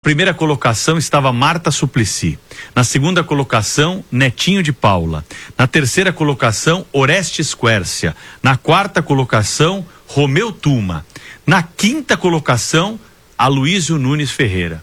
primeira colocação estava Marta Suplicy. Na segunda colocação, Netinho de Paula. Na terceira colocação, Orestes Quércia. Na quarta colocação, Romeu Tuma. Na quinta colocação, Aloysio Nunes Ferreira.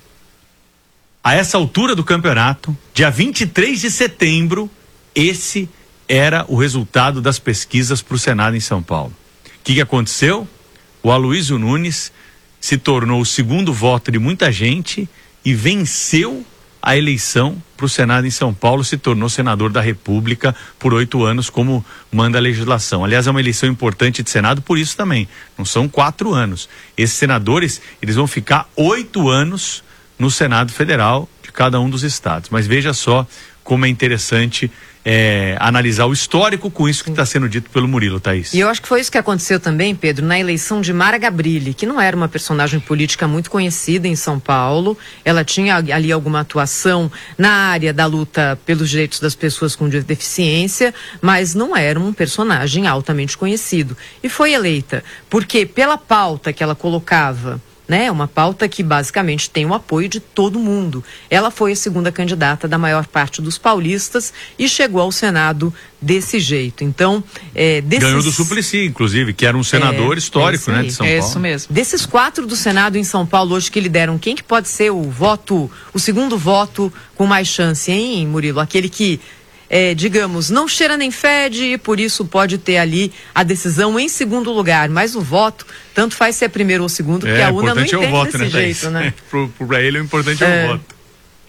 A essa altura do campeonato, dia 23 de setembro, esse era o resultado das pesquisas para o Senado em São Paulo. O que aconteceu? O Aloysio Nunes se tornou o segundo voto de muita gente e venceu a eleição para o Senado em São Paulo, se tornou senador da República por 8 anos, como manda a legislação. Aliás, é uma eleição importante de Senado por isso também. Não são 4 anos. Esses senadores, eles vão ficar 8 anos no Senado Federal de cada um dos estados. Mas veja só como é interessante analisar o histórico com isso que está sendo dito pelo Murilo, Thaís. E eu acho que foi isso que aconteceu também, Pedro, na eleição de Mara Gabrilli, que não era uma personagem política muito conhecida em São Paulo. Ela tinha ali alguma atuação na área da luta pelos direitos das pessoas com deficiência, mas não era um personagem altamente conhecido. E foi eleita porque, pela pauta que ela colocava, né, uma pauta que basicamente tem o apoio de todo mundo. Ela foi a segunda candidata da maior parte dos paulistas e chegou ao Senado desse jeito. Então, ganhou do Suplicy, inclusive, que era um senador histórico, né, de São Paulo. É isso mesmo. Desses 4 do Senado em São Paulo hoje que lideram, quem que pode ser o segundo voto com mais chance, hein, Murilo? Aquele que digamos, não cheira nem fede e por isso pode ter ali a decisão em segundo lugar, mas o voto, tanto faz se é primeiro ou segundo, porque a urna não entende voto, desse jeito, né? Para ele o importante é o voto.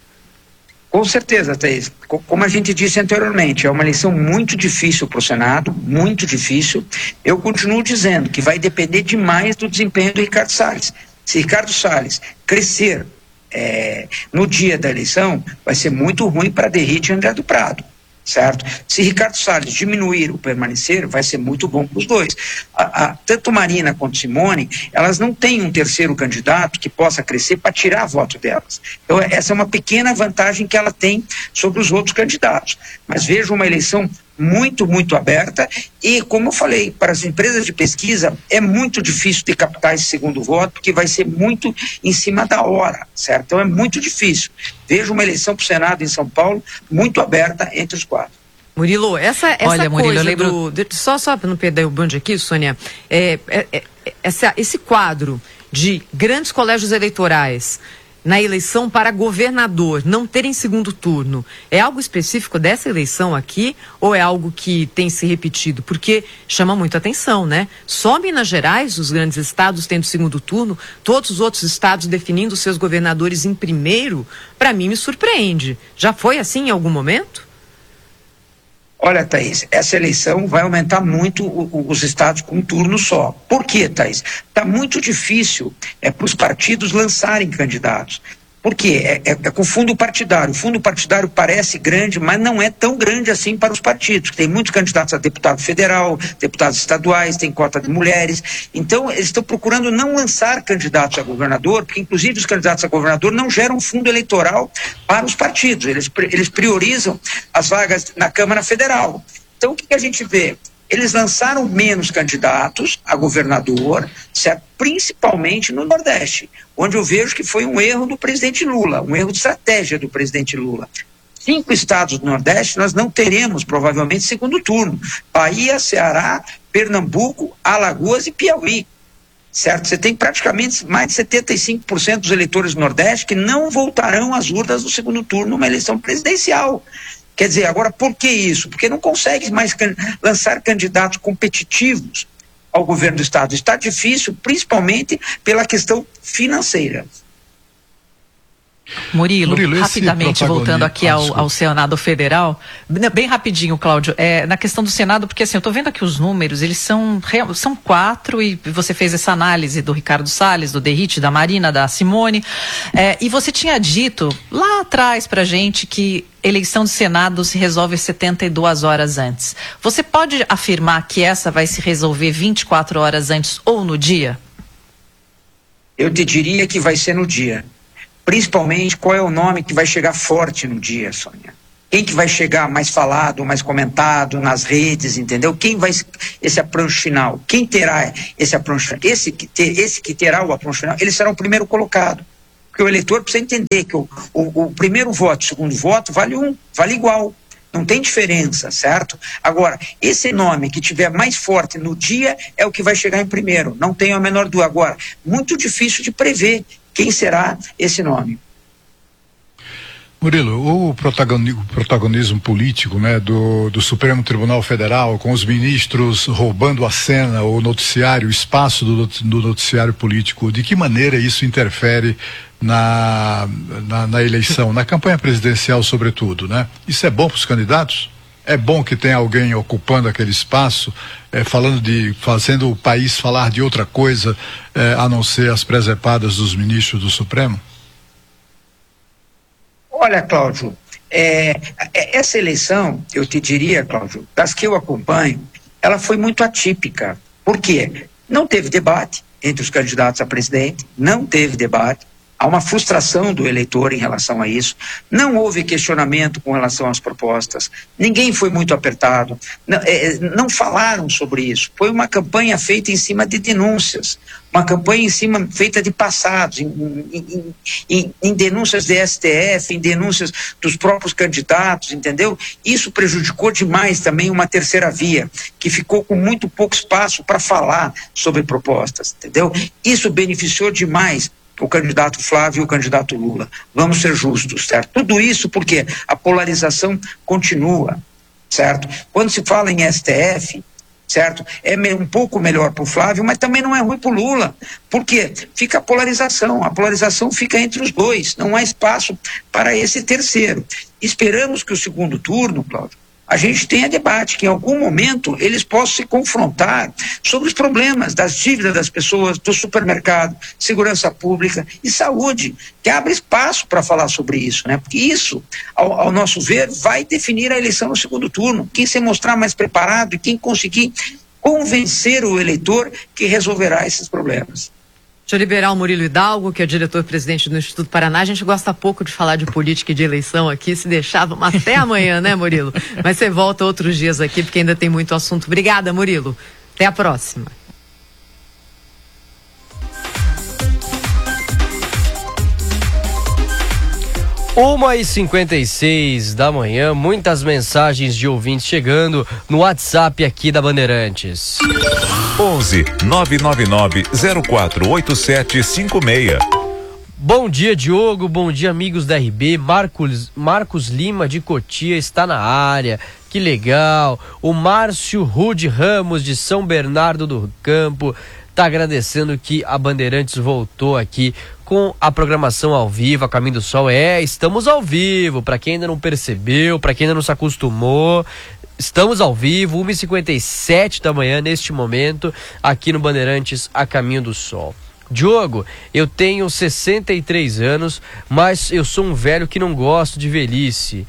Com certeza, Thaís. Como a gente disse anteriormente, é uma eleição muito difícil para o Senado, muito difícil. Eu continuo dizendo que vai depender demais do desempenho do Ricardo Salles. Se Ricardo Salles crescer no dia da eleição, vai ser muito ruim para Derrite e André do Prado. Certo? Se Ricardo Salles diminuir ou permanecer, vai ser muito bom para os dois. Tanto Marina quanto Simone, elas não têm um terceiro candidato que possa crescer para tirar voto delas. Então, essa é uma pequena vantagem que ela tem sobre os outros candidatos. Mas vejo uma eleição muito, muito aberta e, como eu falei, para as empresas de pesquisa é muito difícil de captar esse segundo voto, porque vai ser muito em cima da hora, certo? Então é muito difícil. Vejo uma eleição para o Senado em São Paulo muito aberta entre os 4. Murilo, Olha, Murilo, coisa eu lembro... Só para não perder o bonde aqui, Sônia, esse quadro de grandes colégios eleitorais na eleição para governador não terem segundo turno, é algo específico dessa eleição aqui ou é algo que tem se repetido? Porque chama muito atenção, né? Só Minas Gerais, os grandes estados tendo segundo turno, todos os outros estados definindo seus governadores em primeiro, para mim me surpreende. Já foi assim em algum momento? Olha, Thaís, essa eleição vai aumentar muito os estados com um turno só. Por quê, Thaís? Está muito difícil para os partidos lançarem candidatos. Por quê? É com fundo partidário. O fundo partidário parece grande, mas não é tão grande assim para os partidos. Tem muitos candidatos a deputado federal, deputados estaduais, tem cota de mulheres. Então, eles estão procurando não lançar candidatos a governador, porque inclusive os candidatos a governador não geram fundo eleitoral para os partidos. Eles priorizam as vagas na Câmara Federal. Então, o que a gente vê? Eles lançaram menos candidatos a governador, certo? Principalmente no Nordeste, onde eu vejo que foi um erro do presidente Lula, um erro de estratégia do presidente Lula. 5 estados do Nordeste nós não teremos, provavelmente, segundo turno. Bahia, Ceará, Pernambuco, Alagoas e Piauí. Certo? Você tem praticamente mais de 75% dos eleitores do Nordeste que não voltarão às urnas no segundo turno numa eleição presidencial. Quer dizer, agora, por que isso? Porque não consegue mais lançar candidatos competitivos ao governo do Estado. Está difícil, principalmente pela questão financeira. Murilo, rapidamente, voltando aqui ao Senado Federal, bem rapidinho, Cláudio, na questão do Senado, porque assim, eu estou vendo aqui os números, eles são 4, e você fez essa análise do Ricardo Salles, do Derrite, da Marina, da Simone, e você tinha dito lá atrás pra gente que eleição de Senado se resolve 72 horas antes. Você pode afirmar que essa vai se resolver 24 horas antes ou no dia? Eu te diria que vai ser no dia. Principalmente, qual é o nome que vai chegar forte no dia, Sônia? Quem que vai chegar mais falado, mais comentado nas redes, entendeu? Quem vai esse approach final? Quem terá esse approach final? Esse que terá o approach final, ele será o primeiro colocado. Porque o eleitor precisa entender que o primeiro voto, o segundo voto, vale igual. Não tem diferença, certo? Agora, esse nome que tiver mais forte no dia é o que vai chegar em primeiro. Não tenho a menor dúvida. Agora, muito difícil de prever quem será esse nome. Murilo, o protagonismo político, né, do Supremo Tribunal Federal, com os ministros roubando a cena, o noticiário, o espaço do noticiário político, de que maneira isso interfere na eleição, na campanha presidencial sobretudo, né? Isso é bom para os candidatos? É bom que tenha alguém ocupando aquele espaço, fazendo o país falar de outra coisa, a não ser as presepadas dos ministros do Supremo? Olha, Cláudio, essa eleição, eu te diria, Cláudio, das que eu acompanho, ela foi muito atípica. Por quê? Não teve debate entre os candidatos a presidente, não teve debate. Há uma frustração do eleitor em relação a isso. Não houve questionamento com relação às propostas. Ninguém foi muito apertado. Não falaram sobre isso. Foi uma campanha feita em cima de denúncias. Uma campanha feita de passados, em denúncias de STF, em denúncias dos próprios candidatos, entendeu? Isso prejudicou demais também uma terceira via, que ficou com muito pouco espaço para falar sobre propostas, entendeu? Isso beneficiou demais o candidato Flávio e o candidato Lula. Vamos ser justos, certo? Tudo isso porque a polarização continua, certo? Quando se fala em STF, certo? É um pouco melhor para o Flávio, mas também não é ruim para o Lula. Por quê? Fica a polarização fica entre os dois, não há espaço para esse terceiro. Esperamos que o segundo turno, Cláudio, a gente tenha debate, que em algum momento eles possam se confrontar sobre os problemas das dívidas das pessoas, do supermercado, segurança pública e saúde, que abre espaço para falar sobre isso, né? Porque isso, ao nosso ver, vai definir a eleição no segundo turno. Quem se mostrar mais preparado e quem conseguir convencer o eleitor que resolverá esses problemas. Deixa eu liberar o Murilo Hidalgo, que é diretor-presidente do Instituto Paraná. A gente gosta pouco de falar de política e de eleição aqui, se deixava até amanhã, né, Murilo? Mas você volta outros dias aqui, porque ainda tem muito assunto. Obrigada, Murilo. Até a próxima. Uma e 56 da manhã, muitas mensagens de ouvintes chegando no WhatsApp aqui da Bandeirantes. 11 999 048756. Bom dia, Diogo. Bom dia, amigos da RB. Marcos Lima de Cotia está na área. Que legal. O Márcio Rude Ramos de São Bernardo do Campo está agradecendo que a Bandeirantes voltou aqui com a programação ao vivo, a Caminho do Sol. Estamos ao vivo, para quem ainda não percebeu, para quem ainda não se acostumou, estamos ao vivo, 1h57 da manhã, neste momento, aqui no Bandeirantes, a Caminho do Sol. Diogo, eu tenho 63 anos, mas eu sou um velho que não gosto de velhice.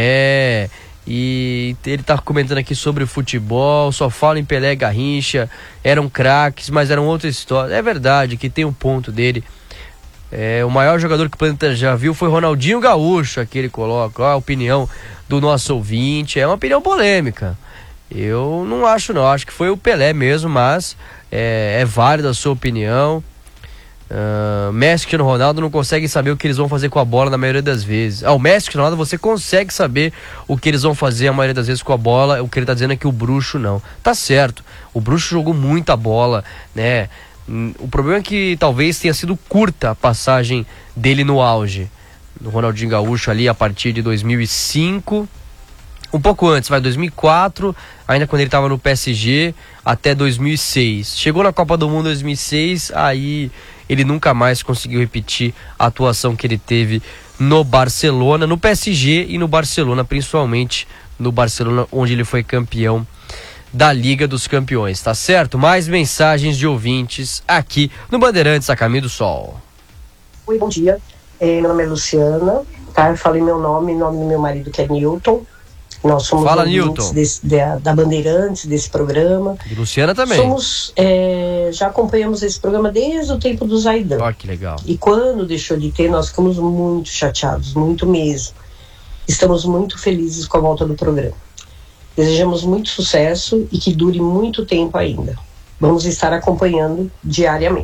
E ele tá comentando aqui sobre o futebol, só fala em Pelé e Garrincha, eram craques, mas eram outra história. É verdade que tem um ponto dele. O maior jogador que o planeta já viu foi Ronaldinho Gaúcho, aqui ele coloca, a opinião do nosso ouvinte, é uma opinião polêmica. Eu não acho não, acho que foi o Pelé mesmo, mas é válida a sua opinião. Messi e Cristiano Ronaldo não conseguem saber o que eles vão fazer com a bola na maioria das vezes. O Messi e Cristiano Ronaldo você consegue saber o que eles vão fazer a maioria das vezes com a bola. O que ele tá dizendo é que o Bruxo não. Tá certo, o Bruxo jogou muita bola, né? O problema é que talvez tenha sido curta a passagem dele no auge. No Ronaldinho Gaúcho ali a partir de 2005, um pouco antes, 2004, ainda quando ele estava no PSG, até 2006. Chegou na Copa do Mundo 2006, aí ele nunca mais conseguiu repetir a atuação que ele teve no Barcelona, no PSG e no Barcelona, principalmente no Barcelona, onde ele foi campeão da Liga dos Campeões, tá certo? Mais mensagens de ouvintes aqui no Bandeirantes, a Caminho do Sol. Oi, bom dia. Meu nome é Luciana, tá? Eu falei meu nome, nome do meu marido, que é Newton. Nós somos ouvintes da Bandeirantes, desse programa. E Luciana também. Já acompanhamos esse programa desde o tempo do Zaidan. Ó, que legal. E quando deixou de ter, nós ficamos muito chateados, muito mesmo. Estamos muito felizes com a volta do programa. Desejamos muito sucesso e que dure muito tempo ainda. Vamos estar acompanhando diariamente.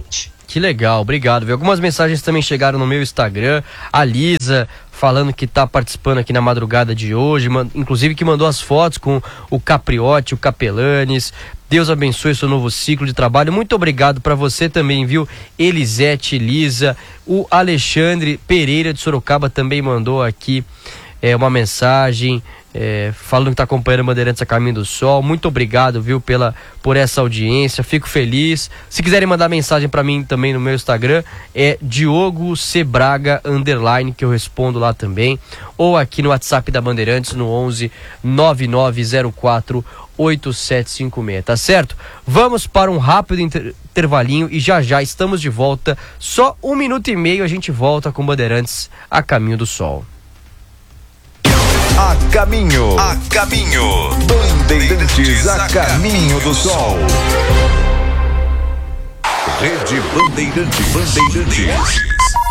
Que legal, obrigado, viu? Algumas mensagens também chegaram no meu Instagram. A Lisa falando que tá participando aqui na madrugada de hoje, inclusive que mandou as fotos com o Capriotti, o Capelanes. Deus abençoe seu novo ciclo de trabalho. Muito obrigado para você também, viu? Elisete, Lisa, o Alexandre Pereira de Sorocaba também mandou aqui uma mensagem falando que está acompanhando Bandeirantes a Caminho do Sol. Muito obrigado, viu, por essa audiência, fico feliz. Se quiserem mandar mensagem para mim também no meu Instagram, é Diogo Sebraga _, que eu respondo lá também, ou aqui no WhatsApp da Bandeirantes no 11 9904 8756, tá certo? Vamos para um rápido intervalinho e já estamos de volta. Só 1 minuto e meio a gente volta com Bandeirantes a Caminho do Sol. A caminho. Bandeirantes a Caminho do Sol. Rede Bandeirantes.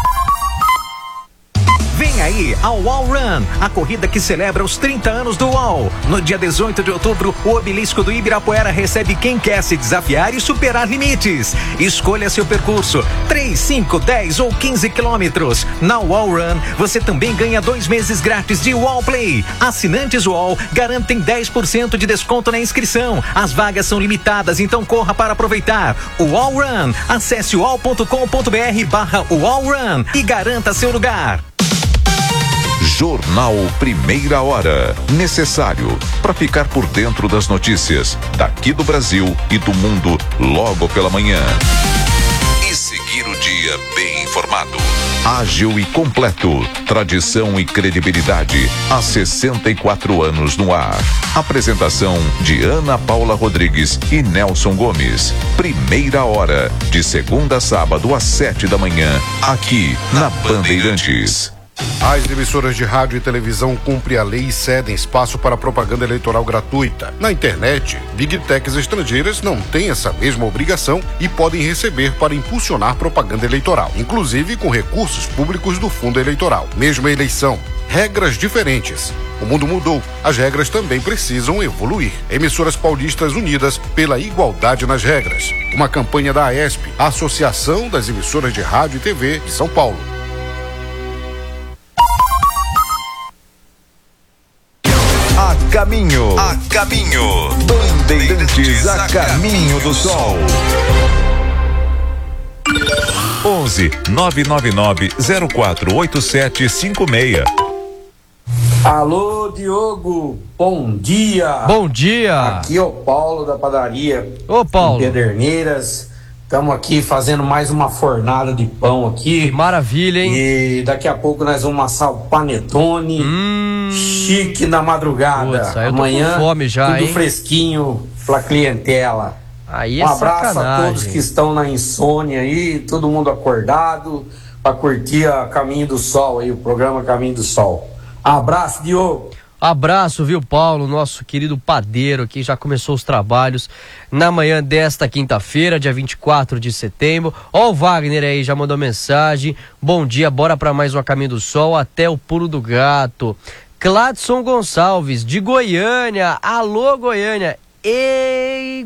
Vem aí a UOL Run, a corrida que celebra os 30 anos do UOL. No dia 18 de outubro, o obelisco do Ibirapuera recebe quem quer se desafiar e superar limites. Escolha seu percurso, 3, 5, 10 ou 15 quilômetros. Na UOL Run, você também ganha 2 meses grátis de UOL Play. Assinantes UOL garantem 10% de desconto na inscrição. As vagas são limitadas, então corra para aproveitar. UOL Run, acesse uol.com.br/UOL Run e garanta seu lugar. Jornal Primeira Hora. Necessário para ficar por dentro das notícias daqui do Brasil e do mundo logo pela manhã. E seguir o dia bem informado. Ágil e completo. Tradição e credibilidade. Há 64 anos no ar. Apresentação de Ana Paula Rodrigues e Nelson Gomes. Primeira Hora. De segunda a sábado às 7 da manhã. Aqui na Bandeirantes. As emissoras de rádio e televisão cumprem a lei e cedem espaço para propaganda eleitoral gratuita. Na internet, Big Techs estrangeiras não têm essa mesma obrigação e podem receber para impulsionar propaganda eleitoral, inclusive com recursos públicos do fundo eleitoral. Mesma eleição, regras diferentes. O mundo mudou, as regras também precisam evoluir. Emissoras paulistas unidas pela igualdade nas regras. Uma campanha da AESP, a Associação das Emissoras de Rádio e TV de São Paulo. A caminho. Bandeirantes a Caminho do Sol. 11 999 048756. Alô, Diogo, bom dia. Bom dia. Aqui é o Paulo da padaria. Ô, Paulo. Em Pederneiras. Estamos aqui fazendo mais uma fornada de pão aqui. Maravilha, hein? E daqui a pouco nós vamos assar o panetone. Chique na madrugada. Putz, eu amanhã, tô com fome já, tudo hein? fresquinho pra clientela. Aí é um abraço sacanagem. a todos que estão na insônia aí, todo mundo acordado pra curtir a Caminho do Sol aí, o programa Caminho do Sol. Abraço, Diogo. Abraço, viu, Paulo, nosso querido padeiro aqui, já começou os trabalhos na manhã desta quinta-feira, dia 24 de setembro. Ó, o Wagner aí já mandou mensagem. Bom dia, bora pra mais um Caminho do Sol, até o Pulo do Gato. Cladson Gonçalves, de Goiânia. Alô, Goiânia. Ei,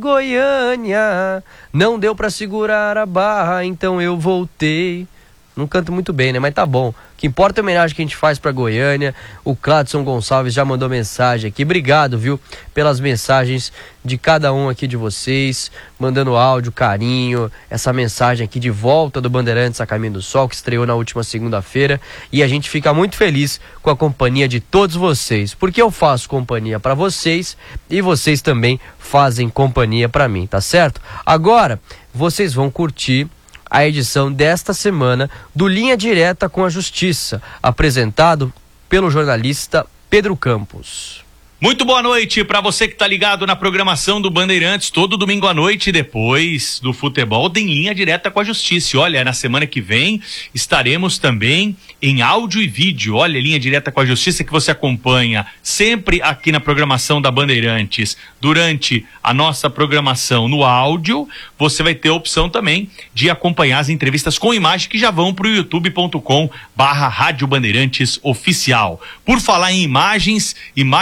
Goiânia, não deu pra segurar a barra, então eu voltei. Não canto muito bem, né? Mas tá bom. O que importa é a homenagem que a gente faz pra Goiânia. O Cladson Gonçalves já mandou mensagem aqui. Obrigado, viu? Pelas mensagens de cada um aqui de vocês. Mandando áudio, carinho. Essa mensagem aqui de volta do Bandeirantes a Caminho do Sol, que estreou na última segunda-feira. E a gente fica muito feliz com a companhia de todos vocês. Porque eu faço companhia pra vocês e vocês também fazem companhia pra mim, tá certo? Agora, vocês vão curtir a edição desta semana do Linha Direta com a Justiça, apresentado pelo jornalista Pedro Campos. Muito boa noite para você que está ligado na programação do Bandeirantes. Todo domingo à noite, depois do futebol, tem Linha Direta com a Justiça. Olha, na semana que vem estaremos também em áudio e vídeo. Olha, Linha Direta com a Justiça, que você acompanha sempre aqui na programação da Bandeirantes. Durante a nossa programação no áudio, você vai ter a opção também de acompanhar as entrevistas com imagem que já vão para o youtube.com/Rádio Bandeirantes Oficial. Por falar em imagens fortíssimas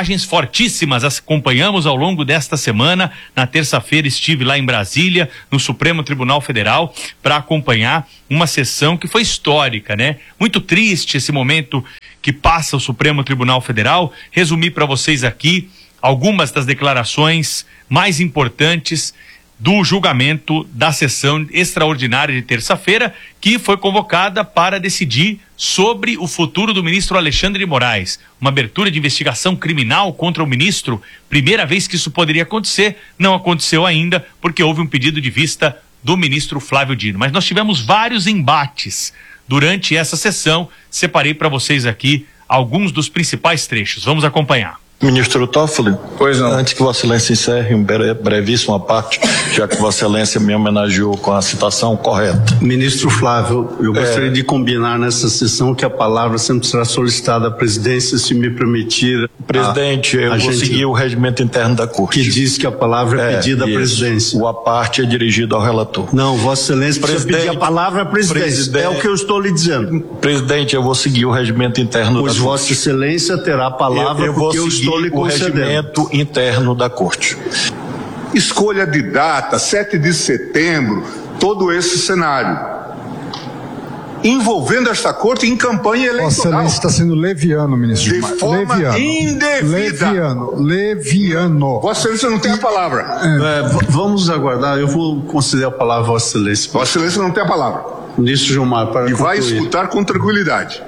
fortíssimas acompanhamos ao longo desta semana. Na terça-feira estive lá em Brasília, no Supremo Tribunal Federal, para acompanhar uma sessão que foi histórica, né? Muito triste esse momento que passa o Supremo Tribunal Federal. Resumi para vocês aqui algumas das declarações mais importantes do julgamento da sessão extraordinária de terça-feira, que foi convocada para decidir sobre o futuro do ministro Alexandre de Moraes. Uma abertura de investigação criminal contra o ministro, primeira vez que isso poderia acontecer, não aconteceu ainda, porque houve um pedido de vista do ministro Flávio Dino. Mas nós tivemos vários embates durante essa sessão, separei para vocês aqui alguns dos principais trechos. Vamos acompanhar. Ministro Toffoli, pois não. Antes que Vossa Excelência encerre brevíssima parte, já que Vossa Excelência me homenageou com a citação correta. Ministro Flávio, eu gostaria de combinar nessa sessão que a palavra sempre será solicitada à presidência, se me permitir. Presidente, eu vou seguir o regimento interno da Corte. Que diz que a palavra é pedida à presidência. O a parte é dirigido ao relator. Não, Vossa Excelência precisa pedir a palavra à presidência. É o que eu estou lhe dizendo. Presidente, eu vou seguir o regimento interno da Corte. Pois Vossa Excelência terá a palavra porque eu estou lhe o regimento interno da Corte. Escolha de data, 7 de setembro, todo esse cenário. Envolvendo esta Corte em campanha eleitoral. Vossa Excelência está sendo leviano, ministro. De forma indevida. Leviano. Vossa Excelência não tem a palavra. Vamos aguardar, eu vou conceder a palavra a Vossa Excelência. Vossa Excelência não tem a palavra. Ministro Gilmar, para concluir. E vai escutar com tranquilidade.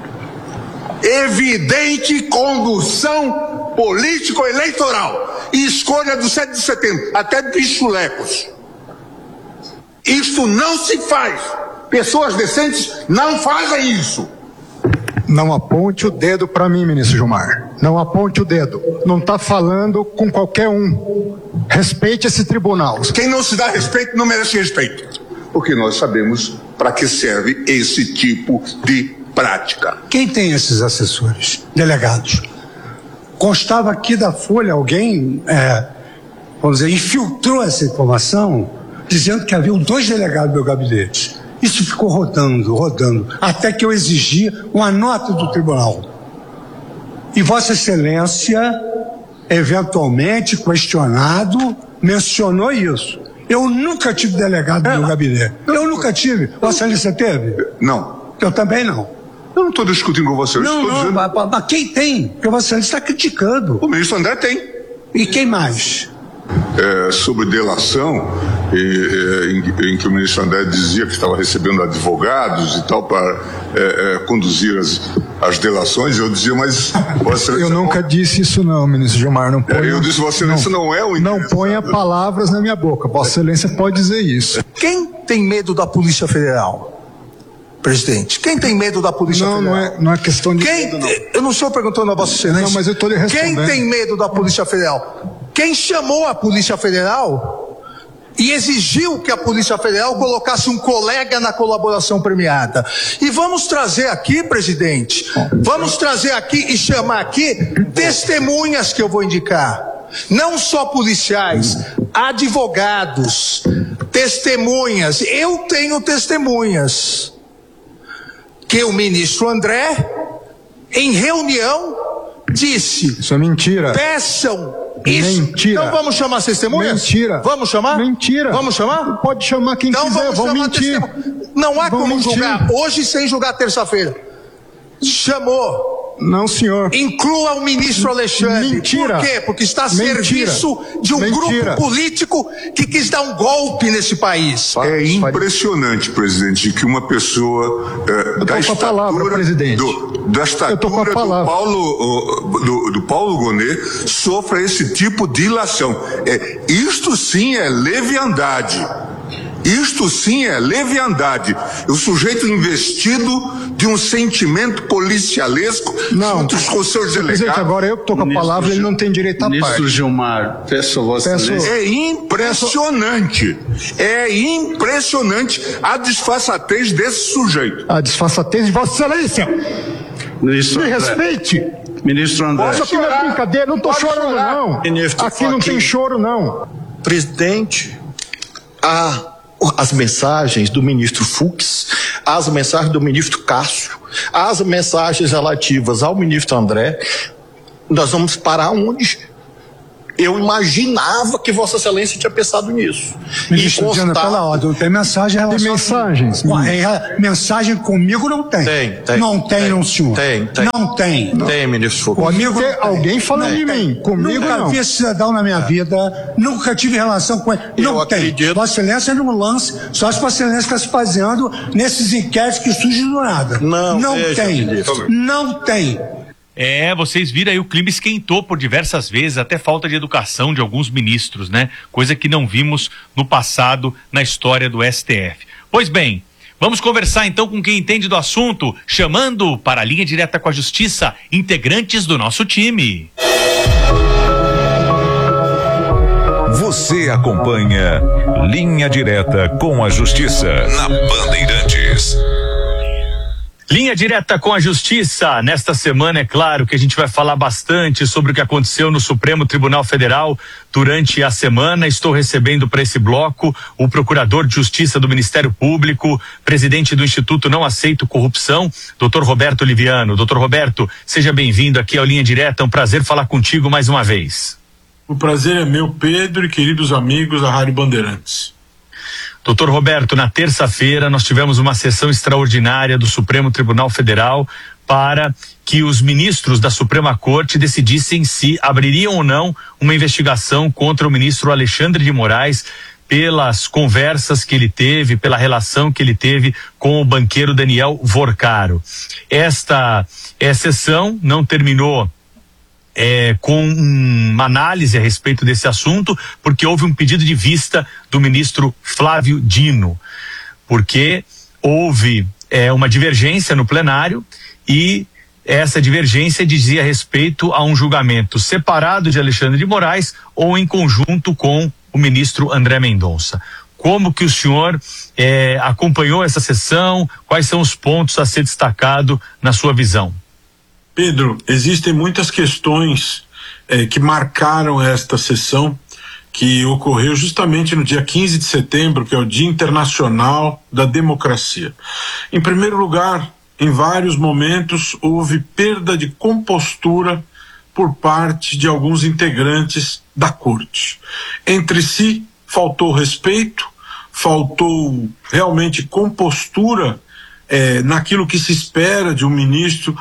Evidente condução político-eleitoral e escolha do 7 de setembro, até bichulecos. Isso não se faz. Pessoas decentes não fazem isso. Não aponte o dedo para mim, ministro Gilmar. Não aponte o dedo. Não está falando com qualquer um. Respeite esse tribunal. Quem não se dá respeito não merece respeito. Porque nós sabemos para que serve esse tipo de prática. Quem tem esses assessores, delegados? Constava aqui da Folha, alguém, vamos dizer, infiltrou essa informação, dizendo que haviam 2 delegados do meu gabinete. Isso ficou rodando, até que eu exigi uma nota do tribunal. E Vossa Excelência, eventualmente questionado, mencionou isso. Eu nunca tive delegado no meu gabinete. Eu nunca tive. Vossa Excelência teve? Não. Eu também não. Eu não estou discutindo com você. Mas quem tem? Porque Vossa Excelência está criticando. O ministro André tem. E quem mais? Sobre delação, em que o ministro André dizia que estava recebendo advogados e tal para conduzir as delações, eu dizia, mas Vossa Excelência... Eu nunca disse isso não, ministro Gilmar, não ponha... Eu disse, Vossa Excelência não é o... Não ponha palavras na minha boca, Vossa Excelência pode dizer isso. Quem tem medo da Polícia Federal? Presidente, quem tem medo da Polícia Federal? Não é questão de medo, não. Eu não estou perguntando a Vossa Excelência. Não, mas eu estou lhe respondendo. Quem tem medo da Polícia Federal? Quem chamou a Polícia Federal e exigiu que a Polícia Federal colocasse um colega na colaboração premiada. E vamos trazer aqui, presidente, vamos trazer aqui e chamar aqui testemunhas que eu vou indicar. Não só policiais, advogados, testemunhas. Eu tenho testemunhas. Que o ministro André, em reunião, disse... Isso é mentira. Peçam isso. Mentira. Então vamos chamar as testemunhas? Mentira. Vamos chamar? Mentira. Vamos chamar? Pode chamar quem quiser, vão mentir. Não há como julgar hoje sem julgar terça-feira. Chamou. Não, senhor. Inclua o ministro Alexandre. Mentira. Por quê? Porque está a serviço de um grupo político que quis dar um golpe nesse país. É impressionante, presidente, que uma pessoa da estatura do Paulo Gonet sofra esse tipo de ilação. Isto sim é leviandade. Isto sim é leviandade. O sujeito investido de um sentimento policialesco junto com seus delegados. Presidente, agora eu que estou com a palavra, ele não tem direito à parte. Ministro Gilmar, peço a Vossa Excelência. É impressionante. É impressionante a disfarçatez desse sujeito. A disfarçatez de Vossa Excelência. Ministro Me respeite. Ministro André. Isso aqui não é brincadeira, não estou chorando não. Ministro aqui não tem choro não. Presidente, as mensagens do ministro Fux, as mensagens do ministro Cássio, as mensagens relativas ao ministro André, Nós vamos parar onde? Eu imaginava que Vossa Excelência tinha pensado nisso. Ministro, Diana, pela ordem, tem mensagem em relação... Tem mensagens? Mensagem comigo não tem. Tem. Não tem, não, senhor. Tem. Não tem. Tem, ministro Foucault. Comigo tem alguém falando de mim. Comigo nunca não. vi esse cidadão na minha vida, nunca tive relação com ele. Não tem. Acredito. Vossa Excelência não lance, só se Vossa Excelência está se baseando nesses inquéritos que surgem do nada. Não tem. Não tem. Vocês viram aí, o clima esquentou por diversas vezes, até falta de educação de alguns ministros, né? Coisa que não vimos no passado na história do STF. Pois bem, vamos conversar então com quem entende do assunto, chamando para a linha direta com a Justiça integrantes do nosso time. Você acompanha Linha Direta com a Justiça na Bandeirantes. Linha direta com a Justiça. Nesta semana, é claro que a gente vai falar bastante sobre o que aconteceu no Supremo Tribunal Federal durante a semana. Estou recebendo para esse bloco o Procurador de Justiça do Ministério Público, presidente do Instituto Não Aceito Corrupção, Dr. Roberto Liviano. Dr. Roberto, seja bem-vindo aqui ao Linha Direta. É um prazer falar contigo mais uma vez. O prazer é meu, Pedro, e queridos amigos da Rádio Bandeirantes. Doutor Roberto, na terça-feira nós tivemos uma sessão extraordinária do Supremo Tribunal Federal para que os ministros da Suprema Corte decidissem se abririam ou não uma investigação contra o ministro Alexandre de Moraes pelas conversas que ele teve, pela relação que ele teve com o banqueiro Daniel Vorcaro. Esta sessão não terminou com uma análise a respeito desse assunto, porque houve um pedido de vista do ministro Flávio Dino, porque houve uma divergência no plenário e essa divergência dizia respeito a um julgamento separado de Alexandre de Moraes ou em conjunto com o ministro André Mendonça. Como que o senhor acompanhou essa sessão? Quais são os pontos a ser destacado na sua visão? Pedro, existem muitas questões que marcaram esta sessão, que ocorreu justamente no dia 15 de setembro, que é o Dia Internacional da Democracia. Em primeiro lugar, em vários momentos houve perda de compostura por parte de alguns integrantes da Corte. Entre si, faltou respeito, faltou realmente compostura naquilo que se espera de um ministro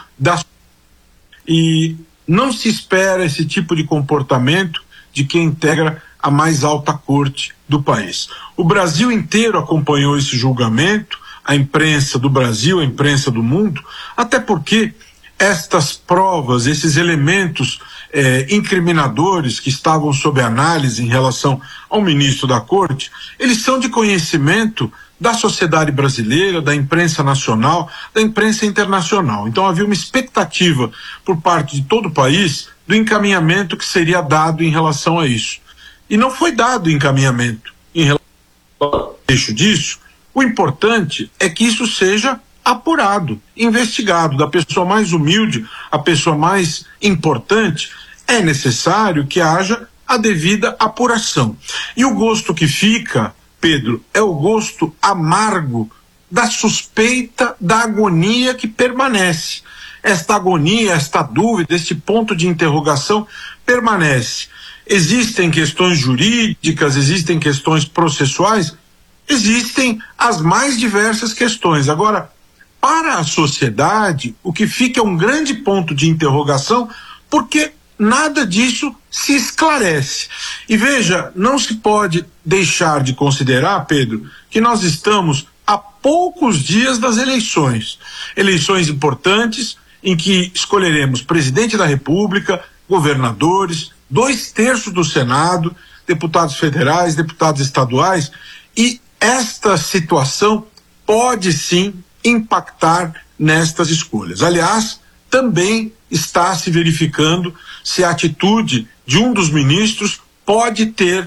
e não se espera esse tipo de comportamento de quem integra a mais alta corte do país. O Brasil inteiro acompanhou esse julgamento, a imprensa do Brasil, a imprensa do mundo, até porque estas provas, esses elementos incriminadores que estavam sob análise em relação ao ministro da Corte, eles são de conhecimento da sociedade brasileira, da imprensa nacional, da imprensa internacional. Então havia uma expectativa por parte de todo o país do encaminhamento que seria dado em relação a isso. E não foi dado encaminhamento em relação ao eixo disso. O importante é que isso seja apurado, investigado, da pessoa mais humilde à pessoa mais importante. É necessário que haja a devida apuração. E o gosto que fica, Pedro, é o gosto amargo da suspeita, da agonia que permanece. Esta agonia, esta dúvida, este ponto de interrogação permanece. Existem questões jurídicas, existem questões processuais, existem as mais diversas questões. Agora, para a sociedade, o que fica é um grande ponto de interrogação, porque nada disso se esclarece. E veja, não se pode deixar de considerar, Pedro, que nós estamos a poucos dias das eleições. Eleições importantes em que escolheremos presidente da República, governadores, 2/3 do Senado, deputados federais, deputados estaduais, e esta situação pode sim impactar nestas escolhas. Aliás, também está se verificando se a atitude de um dos ministros pode ter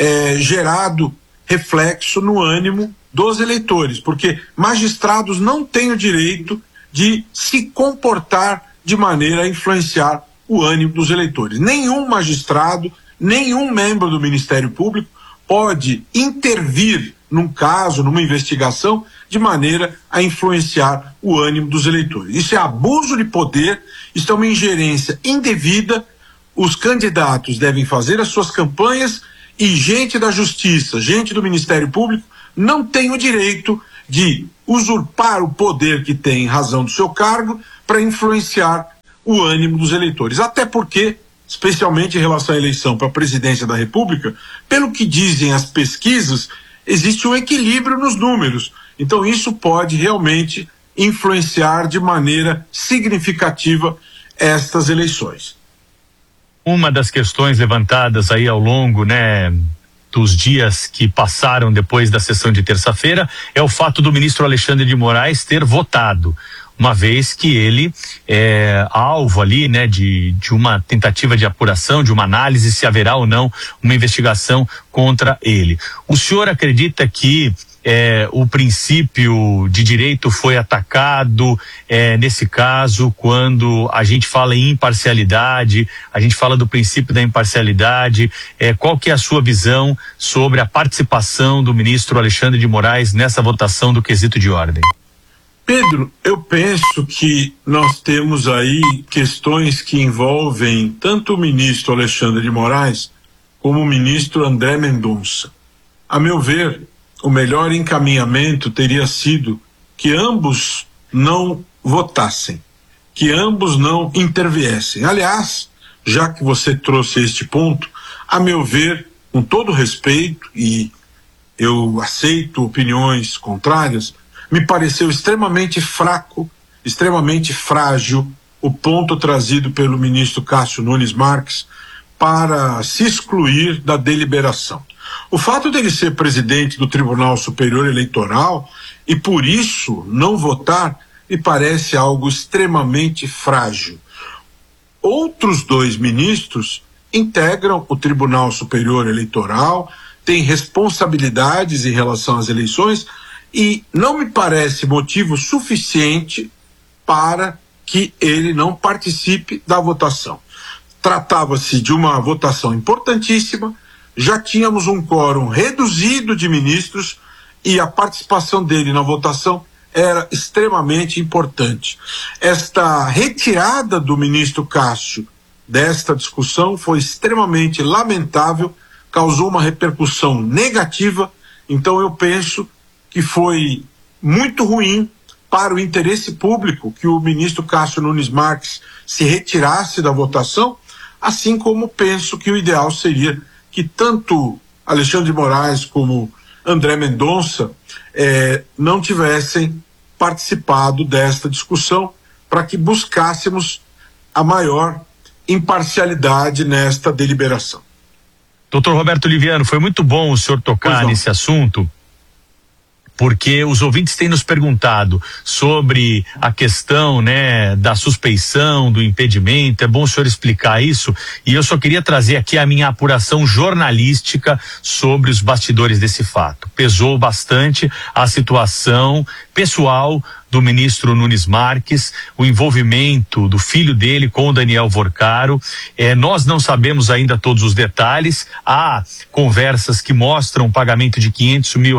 gerado reflexo no ânimo dos eleitores, porque magistrados não têm o direito de se comportar de maneira a influenciar o ânimo dos eleitores. Nenhum magistrado, nenhum membro do Ministério Público pode intervir num caso, numa investigação de maneira a influenciar o ânimo dos eleitores. Isso é abuso de poder, isso é uma ingerência indevida. Os candidatos devem fazer as suas campanhas e gente da Justiça, gente do Ministério Público, não tem o direito de usurpar o poder que tem em razão do seu cargo para influenciar o ânimo dos eleitores. Até porque, especialmente em relação à eleição para a presidência da República, pelo que dizem as pesquisas, existe um equilíbrio nos números. Então isso pode realmente influenciar de maneira significativa estas eleições. Uma das questões levantadas aí ao longo, dos dias que passaram depois da sessão de terça-feira é o fato do ministro Alexandre de Moraes ter votado, uma vez que ele é alvo ali, de uma tentativa de apuração, de uma análise se haverá ou não uma investigação contra ele. O senhor acredita que o princípio de direito foi atacado nesse caso, quando a gente fala em imparcialidade, a gente fala do princípio da imparcialidade? Qual que é a sua visão sobre a participação do ministro Alexandre de Moraes nessa votação do quesito de ordem? Pedro, eu penso que nós temos aí questões que envolvem tanto o ministro Alexandre de Moraes como o ministro André Mendonça. A meu ver, o melhor encaminhamento teria sido que ambos não votassem, que ambos não interviessem. Aliás, já que você trouxe este ponto, a meu ver, com todo respeito, e eu aceito opiniões contrárias, me pareceu extremamente fraco, extremamente frágil o ponto trazido pelo ministro Cássio Nunes Marques para se excluir da deliberação. O fato dele ser presidente do Tribunal Superior Eleitoral e por isso não votar me parece algo extremamente frágil. Outros dois ministros integram o Tribunal Superior Eleitoral, têm responsabilidades em relação às eleições e não me parece motivo suficiente para que ele não participe da votação. Tratava-se de uma votação importantíssima, já tínhamos um quórum reduzido de ministros e a participação dele na votação era extremamente importante. Esta retirada do ministro Cássio desta discussão foi extremamente lamentável, causou uma repercussão negativa, então eu penso que foi muito ruim para o interesse público que o ministro Cássio Nunes Marques se retirasse da votação, assim como penso que o ideal seria que tanto Alexandre de Moraes como André Mendonça não tivessem participado desta discussão para que buscássemos a maior imparcialidade nesta deliberação. Doutor Roberto Liviano, foi muito bom o senhor tocar nesse assunto, porque os ouvintes têm nos perguntado sobre a questão, da suspeição, do impedimento. É bom o senhor explicar isso, e eu só queria trazer aqui a minha apuração jornalística sobre os bastidores desse fato. Pesou bastante a situação pessoal do ministro Nunes Marques, o envolvimento do filho dele com o Daniel Vorcaro. Nós não sabemos ainda todos os detalhes. Há conversas que mostram um pagamento de R$500 mil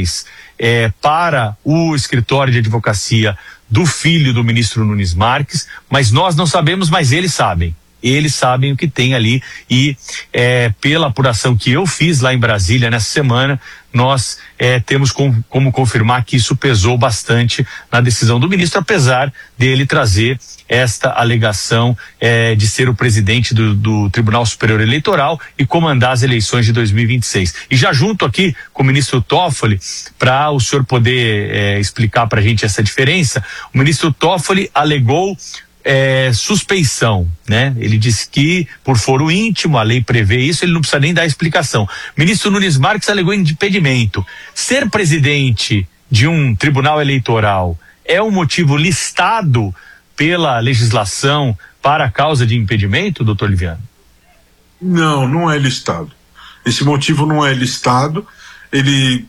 para o escritório de advocacia do filho do ministro Nunes Marques, mas nós não sabemos, mas eles sabem. Eles sabem o que tem ali e pela apuração que eu fiz lá em Brasília nessa semana, nós temos como confirmar que isso pesou bastante na decisão do ministro, apesar dele trazer esta alegação de ser o presidente do Tribunal Superior Eleitoral e comandar as eleições de 2026. E já junto aqui com o ministro Toffoli, para o senhor poder explicar para a gente essa diferença, o ministro Toffoli alegou suspeição, Ele disse que por foro íntimo, a lei prevê isso, ele não precisa nem dar explicação. Ministro Nunes Marques alegou impedimento. Ser presidente de um tribunal eleitoral é um motivo listado pela legislação para a causa de impedimento, doutor Liviano? Não, não é listado. Esse motivo não é listado. Ele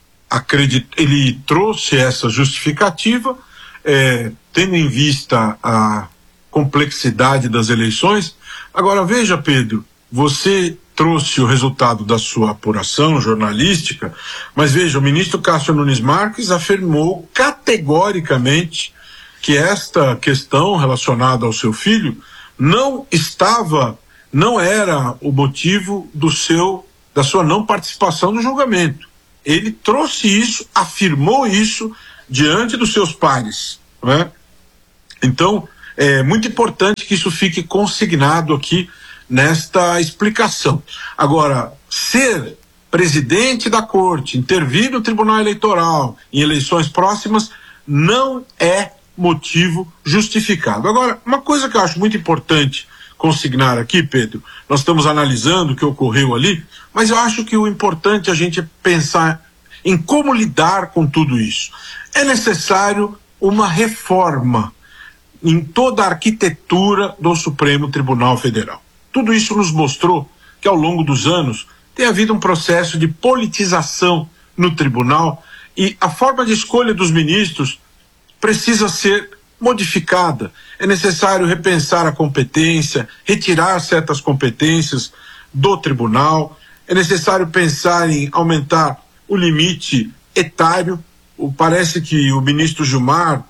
trouxe essa justificativa, tendo em vista a complexidade das eleições. Agora veja, Pedro, você trouxe o resultado da sua apuração jornalística, mas veja, o ministro Cássio Nunes Marques afirmou categoricamente que esta questão relacionada ao seu filho não era o motivo da sua não participação no julgamento. Ele trouxe isso, afirmou isso diante dos seus pares, né? Então, é muito importante que isso fique consignado aqui nesta explicação. Agora, ser presidente da corte, intervir no Tribunal Eleitoral em eleições próximas, não é motivo justificado. Agora, uma coisa que eu acho muito importante consignar aqui, Pedro, nós estamos analisando o que ocorreu ali, mas eu acho que o importante é a gente pensar em como lidar com tudo isso. É necessário uma reforma em toda a arquitetura do Supremo Tribunal Federal. Tudo isso nos mostrou que ao longo dos anos tem havido um processo de politização no tribunal e a forma de escolha dos ministros precisa ser modificada. É necessário repensar a competência, retirar certas competências do tribunal, é necessário pensar em aumentar o limite etário. Parece que o ministro Gilmar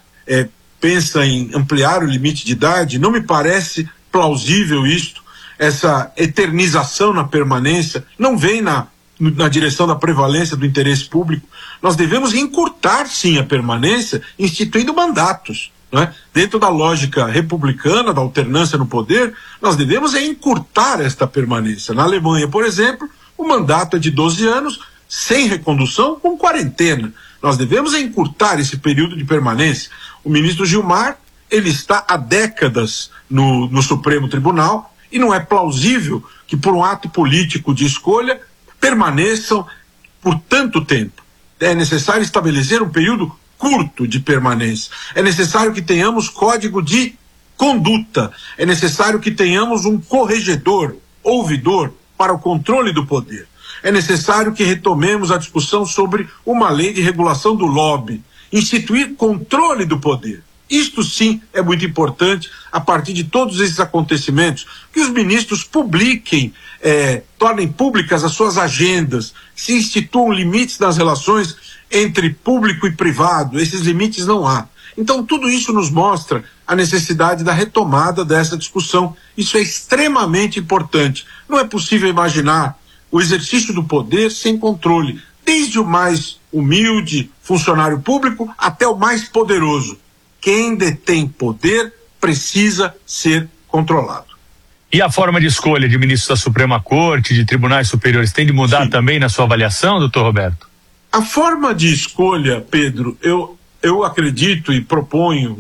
pensa em ampliar o limite de idade, não me parece plausível isto. Essa eternização na permanência não vem na direção da prevalência do interesse público. Nós devemos encurtar, sim, a permanência, instituindo mandatos, né? Dentro da lógica republicana, da alternância no poder, nós devemos encurtar esta permanência. Na Alemanha, por exemplo, o mandato é de 12 anos, sem recondução, com quarentena. Nós devemos encurtar esse período de permanência. O ministro Gilmar, ele está há décadas no Supremo Tribunal, e não é plausível que, por um ato político de escolha, permaneçam por tanto tempo. É necessário estabelecer um período curto de permanência. É necessário que tenhamos código de conduta. É necessário que tenhamos um corregedor, ouvidor, para o controle do poder. É necessário que retomemos a discussão sobre uma lei de regulação do lobby. Instituir controle do poder. Isto sim é muito importante a partir de todos esses acontecimentos, que os ministros publiquem, tornem públicas as suas agendas, se instituam limites nas relações entre público e privado. Esses limites não há. Então tudo isso nos mostra a necessidade da retomada dessa discussão. Isso é extremamente importante. Não é possível imaginar o exercício do poder sem controle, desde o mais humilde funcionário público até o mais poderoso. Quem detém poder precisa ser controlado. E a forma de escolha de ministros da Suprema Corte, de tribunais superiores, tem de mudar também na sua avaliação, doutor Roberto? A forma de escolha, Pedro, eu acredito e proponho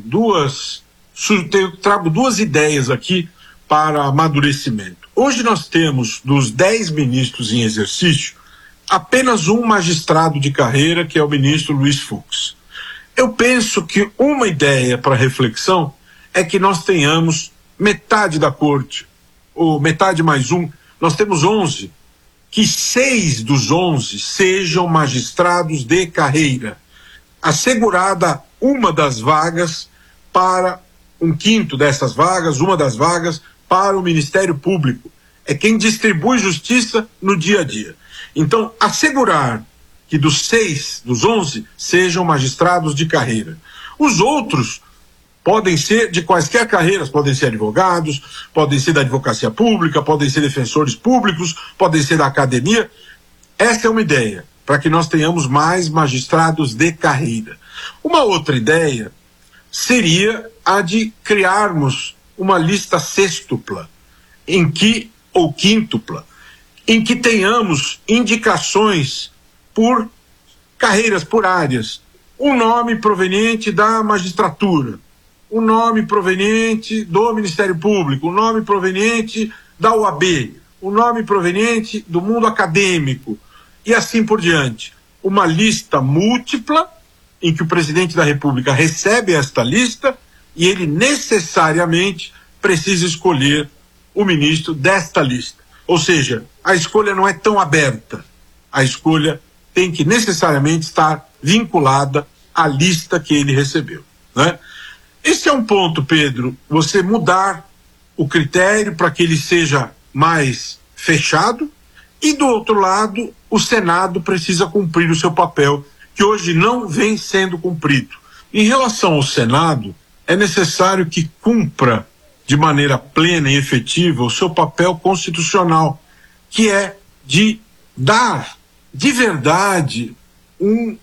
trago duas ideias aqui para amadurecimento. Hoje nós temos, dos 10 ministros em exercício, apenas um magistrado de carreira, que é o ministro Luiz Fux. Eu penso que uma ideia para reflexão é que nós tenhamos metade da corte, ou metade mais um, nós temos 11, que 6 dos 11 sejam magistrados de carreira, assegurada uma das vagas para um quinto dessas vagas, uma das vagas para o Ministério Público. É quem distribui justiça no dia a dia. Então, assegurar que dos 11 sejam magistrados de carreira. Os outros podem ser de quaisquer carreiras, podem ser advogados, podem ser da advocacia pública, podem ser defensores públicos, podem ser da academia. Essa é uma ideia, para que nós tenhamos mais magistrados de carreira. Uma outra ideia seria a de criarmos uma lista sextupla, ou quíntupla, em que tenhamos indicações por carreiras, por áreas. Um nome proveniente da magistratura, um nome proveniente do Ministério Público, um nome proveniente da OAB, um nome proveniente do mundo acadêmico, e assim por diante. Uma lista múltipla, em que o presidente da República recebe esta lista e ele necessariamente precisa escolher o ministro desta lista. Ou seja, a escolha não é tão aberta. A escolha tem que necessariamente estar vinculada à lista que ele recebeu, né? Esse é um ponto, Pedro, você mudar o critério para que ele seja mais fechado, E do outro lado, o Senado precisa cumprir o seu papel, que hoje não vem sendo cumprido. Em relação ao Senado, é necessário que cumpra de maneira plena e efetiva o seu papel constitucional, que é de dar de verdade um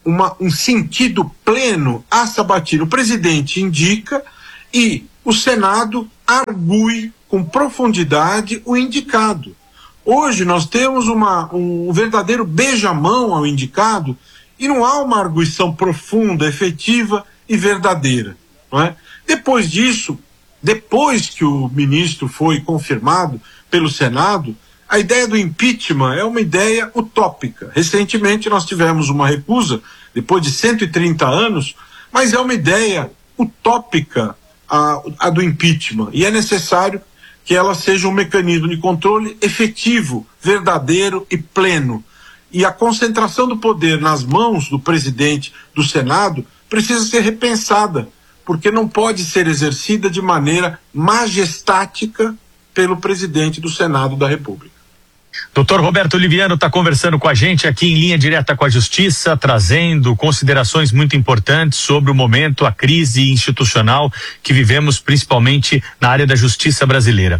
sentido pleno à sabatina. O presidente indica e o Senado argue com profundidade o indicado. Hoje nós temos um verdadeiro beijamão ao indicado e não há uma arguição profunda, efetiva e verdadeira, não é? Depois disso, depois que o ministro foi confirmado pelo Senado, a ideia do impeachment é uma ideia utópica. Recentemente nós tivemos uma recusa, depois de 130 anos, mas é uma ideia utópica a do impeachment, e é necessário que ela seja um mecanismo de controle efetivo, verdadeiro e pleno. E a concentração do poder nas mãos do presidente do Senado precisa ser repensada, porque não pode ser exercida de maneira majestática pelo presidente do Senado da República. Doutor Roberto Oliviano está conversando com a gente aqui em Linha Direta com a Justiça, trazendo considerações muito importantes sobre o momento, a crise institucional que vivemos principalmente na área da justiça brasileira.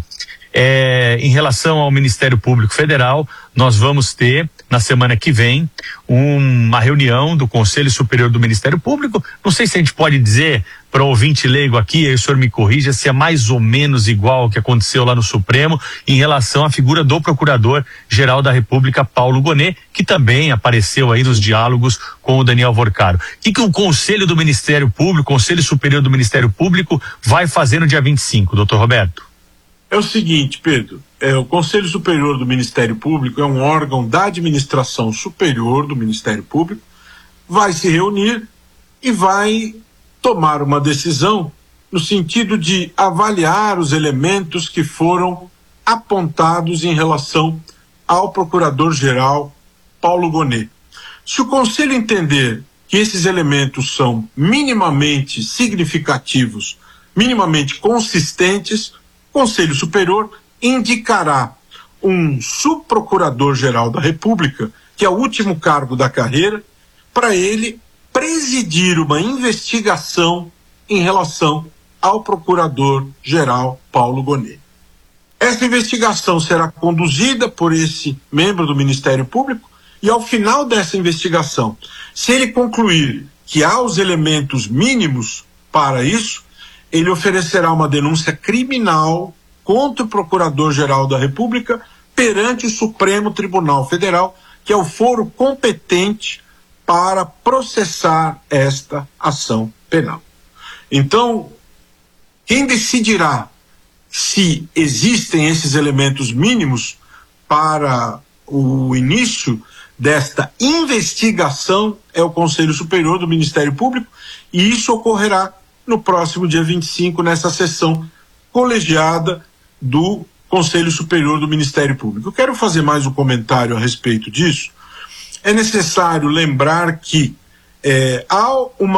Em relação ao Ministério Público Federal, nós vamos ter, na semana que vem, uma reunião do Conselho Superior do Ministério Público. Não sei se a gente pode dizer, para o ouvinte leigo aqui, aí o senhor me corrija, se é mais ou menos igual ao que aconteceu lá no Supremo em relação à figura do Procurador-Geral da República, Paulo Gonet, que também apareceu aí nos diálogos com o Daniel Vorcaro. O que o Conselho do Ministério Público, Conselho Superior do Ministério Público, vai fazer no dia 25, doutor Roberto? É o seguinte, Pedro, o Conselho Superior do Ministério Público é um órgão da administração superior do Ministério Público, vai se reunir e vai tomar uma decisão no sentido de avaliar os elementos que foram apontados em relação ao Procurador-Geral Paulo Gonet. Se o Conselho entender que esses elementos são minimamente significativos, minimamente consistentes, o Conselho Superior indicará um subprocurador-geral da República, que é o último cargo da carreira, para ele presidir uma investigação em relação ao Procurador-Geral Paulo Gonet. Essa investigação será conduzida por esse membro do Ministério Público e, ao final dessa investigação, se ele concluir que há os elementos mínimos para isso, ele oferecerá uma denúncia criminal contra o Procurador-Geral da República perante o Supremo Tribunal Federal, que é o foro competente para processar esta ação penal. Então, quem decidirá se existem esses elementos mínimos para o início desta investigação é o Conselho Superior do Ministério Público, e isso ocorrerá no próximo dia 25, nessa sessão colegiada do Conselho Superior do Ministério Público. Eu quero fazer mais um comentário a respeito disso. É necessário lembrar que há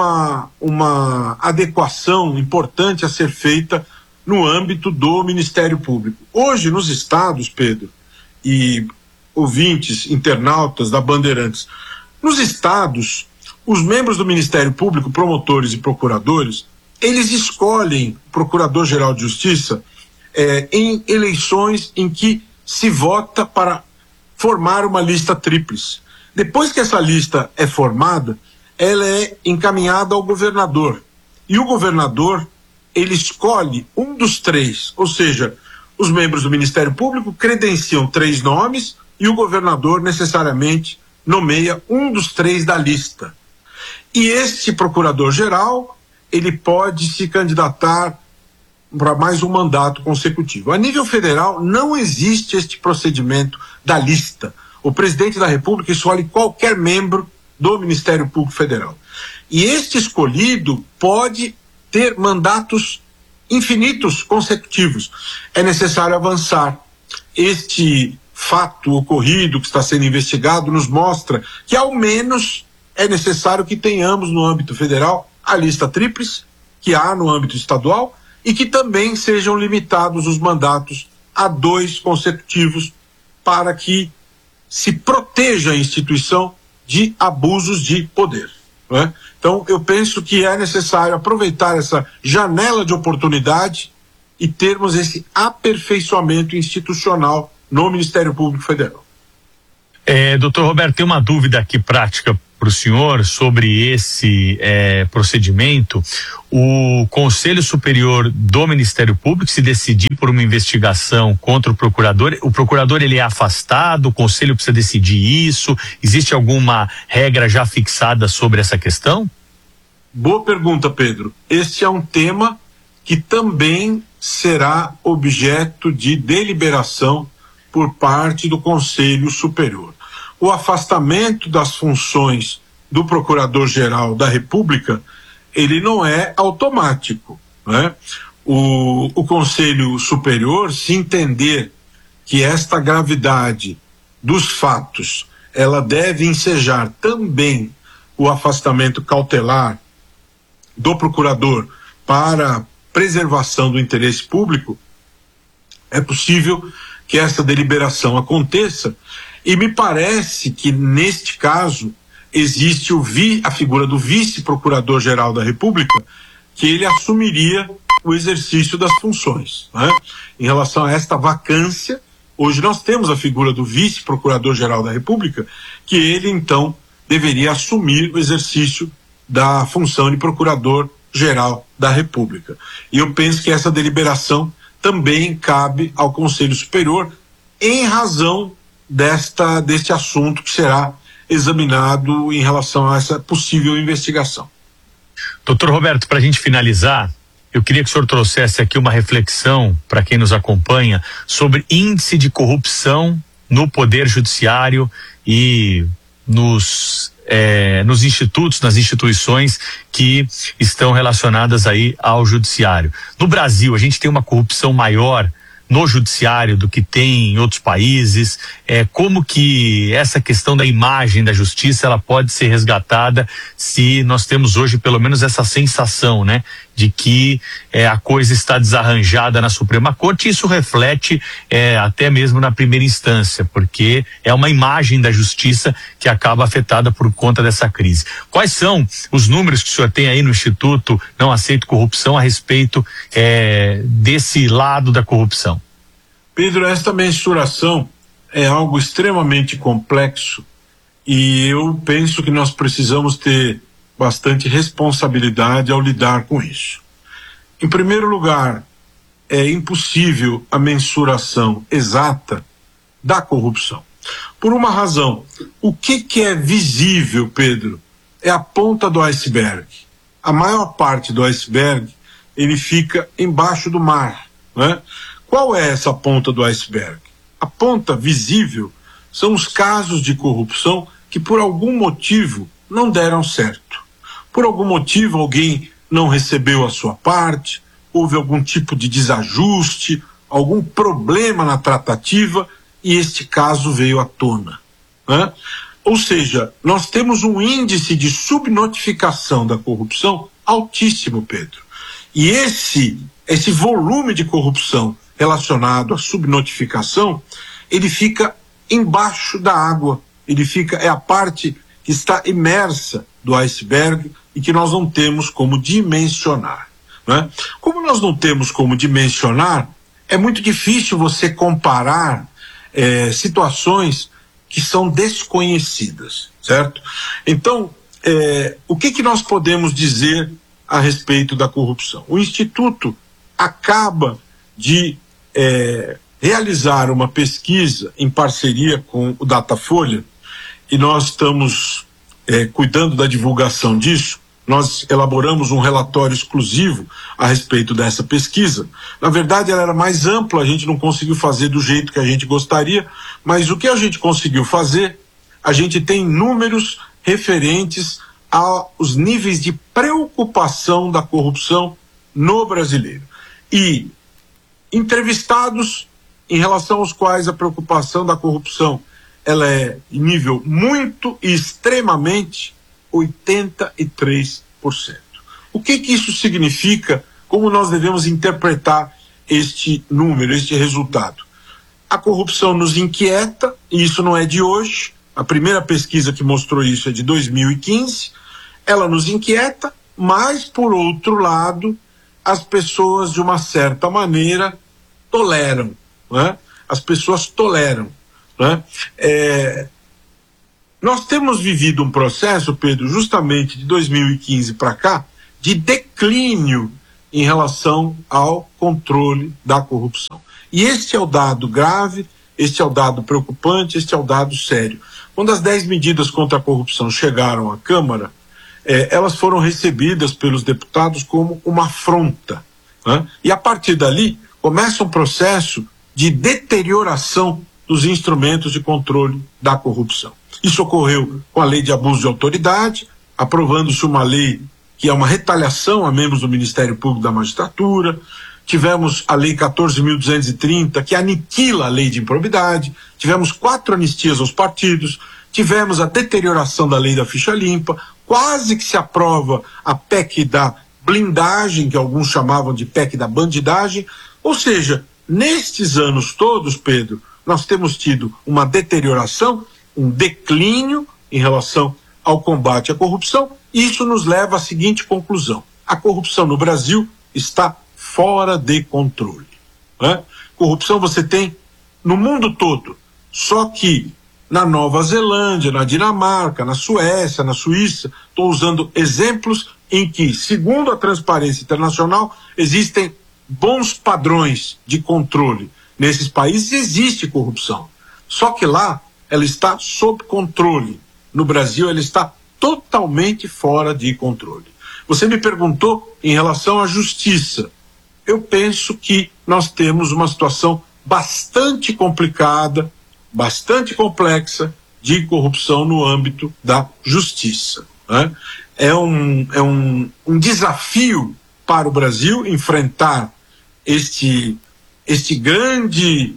uma adequação importante a ser feita no âmbito do Ministério Público. Hoje, nos estados, Pedro, e ouvintes, internautas da Bandeirantes, nos estados, os membros do Ministério Público, promotores e procuradores, eles escolhem o Procurador-Geral de Justiça em eleições em que se vota para formar uma lista tríplice. Depois que essa lista é formada, ela é encaminhada ao governador. E o governador, ele escolhe um dos três, ou seja, os membros do Ministério Público credenciam 3 nomes e o governador necessariamente nomeia um dos 3 da lista. E este procurador-geral, ele pode se candidatar para mais um mandato consecutivo. A nível federal, não existe este procedimento da lista. O presidente da República escolhe qualquer membro do Ministério Público Federal. E este escolhido pode ter mandatos infinitos consecutivos. É necessário avançar. Este fato ocorrido que está sendo investigado nos mostra que, ao menos, é necessário que tenhamos no âmbito federal a lista tríplice, que há no âmbito estadual, e que também sejam limitados os mandatos a 2 consecutivos, para que se proteja a instituição de abusos de poder. Não é? Então, eu penso que é necessário aproveitar essa janela de oportunidade e termos esse aperfeiçoamento institucional no Ministério Público Federal. Doutor Roberto, tem uma dúvida aqui prática para o senhor sobre esse procedimento. O Conselho Superior do Ministério Público, se decidir por uma investigação contra o procurador ele é afastado, o Conselho precisa decidir isso? Existe alguma regra já fixada sobre essa questão? Boa pergunta, Pedro. Este é um tema que também será objeto de deliberação por parte do Conselho Superior. O afastamento das funções do Procurador-Geral da República, ele não é automático, né? O Conselho Superior, se entender que esta gravidade dos fatos, ela deve ensejar também o afastamento cautelar do procurador para preservação do interesse público, é possível que essa deliberação aconteça. E me parece que, neste caso, existe a figura do vice-procurador-geral da República, que ele assumiria o exercício das funções, né? Em relação a esta vacância, hoje nós temos a figura do vice-procurador-geral da República, que ele, então, deveria assumir o exercício da função de procurador-geral da República. E eu penso que essa deliberação também cabe ao Conselho Superior, em razão deste assunto que será examinado em relação a essa possível investigação. Doutor Roberto, para a gente finalizar, eu queria que o senhor trouxesse aqui uma reflexão para quem nos acompanha sobre índice de corrupção no Poder Judiciário e nos institutos, nas instituições que estão relacionadas aí ao Judiciário. No Brasil, a gente tem uma corrupção maior no Judiciário do que tem em outros países. Como que essa questão da imagem da Justiça ela pode ser resgatada se nós temos hoje pelo menos essa sensação, né, de que a coisa está desarranjada na Suprema Corte, e isso reflete até mesmo na primeira instância, porque é uma imagem da Justiça que acaba afetada por conta dessa crise. Quais são os números que o senhor tem aí no Instituto Não Aceito Corrupção a respeito desse lado da corrupção? Pedro, esta mensuração é algo extremamente complexo e eu penso que nós precisamos ter bastante responsabilidade ao lidar com isso. Em primeiro lugar, é impossível a mensuração exata da corrupção. Por uma razão, o que é visível, Pedro, é a ponta do iceberg. A maior parte do iceberg, ele fica embaixo do mar, né? Qual é essa ponta do iceberg? A ponta visível são os casos de corrupção que por algum motivo não deram certo. Por algum motivo alguém não recebeu a sua parte, houve algum tipo de desajuste, algum problema na tratativa e este caso veio à tona, né? Ou seja, nós temos um índice de subnotificação da corrupção altíssimo, Pedro. E esse volume de corrupção relacionado à subnotificação, ele fica embaixo da água, é a parte que está imersa do iceberg e que nós não temos como dimensionar, né? Como nós não temos como dimensionar, é muito difícil você comparar situações que são desconhecidas, certo? Então, o que nós podemos dizer a respeito da corrupção? O Instituto acaba de realizar uma pesquisa em parceria com o Datafolha e nós estamos cuidando da divulgação disso. Nós elaboramos um relatório exclusivo a respeito dessa pesquisa. Na verdade, ela era mais ampla, a gente não conseguiu fazer do jeito que a gente gostaria, mas o que a gente conseguiu fazer, a gente tem números referentes aos níveis de preocupação da corrupção no brasileiro. E entrevistados em relação aos quais a preocupação da corrupção ela é em nível muito e extremamente 83%. O que isso significa? Como nós devemos interpretar este número, este resultado? a corrupção nos inquieta, e isso não é de hoje. A primeira pesquisa que mostrou isso é de 2015. Ela nos inquieta, mas, por outro lado, as pessoas, de uma certa maneira, toleram, né? As pessoas toleram, né? Nós temos vivido um processo, Pedro, justamente de 2015 para cá, de declínio em relação ao controle da corrupção. E este é o dado grave, este é o dado preocupante, este é o dado sério. Quando as 10 medidas contra a corrupção chegaram à Câmara, elas foram recebidas pelos deputados como uma afronta, né? E a partir dali começa um processo de deterioração dos instrumentos de controle da corrupção. Isso ocorreu com a lei de abuso de autoridade, aprovando-se uma lei que é uma retaliação a membros do Ministério Público da Magistratura. Tivemos a lei 14.230, que aniquila a lei de improbidade. Tivemos 4 anistias aos partidos. Tivemos a deterioração da lei da ficha limpa. Quase que se aprova a PEC da blindagem, que alguns chamavam de PEC da bandidagem. Ou seja, nestes anos todos, Pedro, nós temos tido uma deterioração, um declínio em relação ao combate à corrupção. E isso nos leva à seguinte conclusão: a corrupção no Brasil está fora de controle, né? Corrupção você tem no mundo todo, só que na Nova Zelândia, na Dinamarca, na Suécia, na Suíça, estou usando exemplos em que, segundo a Transparência Internacional, existem bons padrões de controle. Nesses países existe corrupção, só que lá ela está sob controle. No Brasil ela está totalmente fora de controle. Você me perguntou em relação à justiça. Eu penso que nós temos uma situação bastante complicada, bastante complexa de corrupção no âmbito da justiça, né? É um desafio para o Brasil enfrentar este grande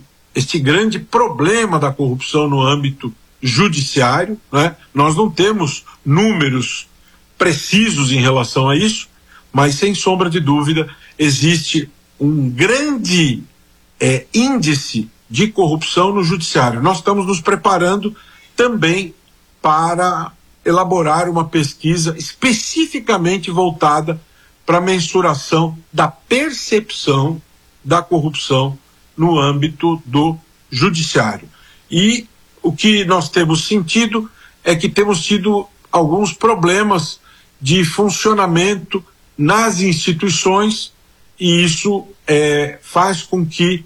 problema da corrupção no âmbito judiciário, né? Nós não temos números precisos em relação a isso, mas sem sombra de dúvida existe um grande índice de corrupção no judiciário. Nós estamos nos preparando também para elaborar uma pesquisa especificamente voltada para a mensuração da percepção da corrupção no âmbito do judiciário. E o que nós temos sentido é que temos tido alguns problemas de funcionamento nas instituições, e isso faz com que